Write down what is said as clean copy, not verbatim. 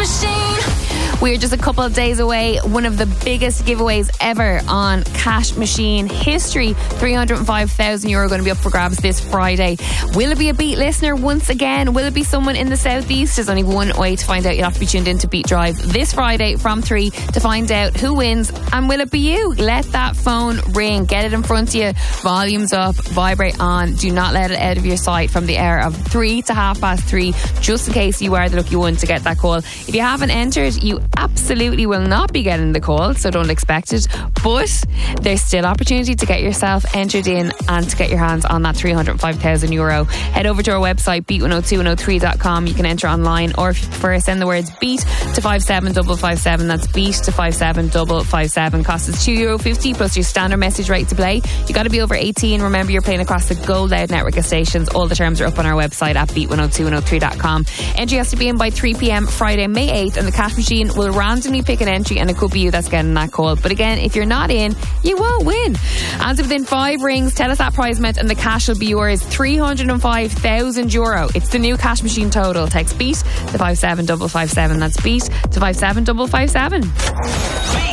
Machine. We're just a couple of days away. One of the biggest giveaways ever on Cash Machine history. €305,000 going to be up for grabs this Friday. Will it be a Beat listener once again? Will it be someone in the southeast? There's only one way to find out. You'll have to be tuned in to Beat Drive this Friday from 3 to find out who wins. And will it be you? Let that phone ring. Get it in front of you. Volumes up. Vibrate on. Do not let it out of your sight from the hour of 3 to 3:30, just in case you are the lucky one to get that call. If you haven't entered, you absolutely will not be getting the call, so don't expect it. But there's still opportunity to get yourself entered in and to get your hands on that €305,000. Head over to our website, beat102103.com. You can enter online, or if you prefer, send the words beat to 57557. That's beat to 57557. Cost is €2.50 plus your standard message rate to play. You got to be over 18. Remember, you're playing across the Gold Loud network of stations. All the terms are up on our website at beat102103.com. Entry has to be in by 3 p.m. Friday, May 8th, and the Cash Machine will randomly pick an entry, and it could be you that's getting that call. But again, if you're not in, you won't win. Answer within 5 rings, tell us that prize amount, and the cash will be yours. €305,000. It's the new Cash Machine total. Text BEAT to 57557. That's BEAT to 57557.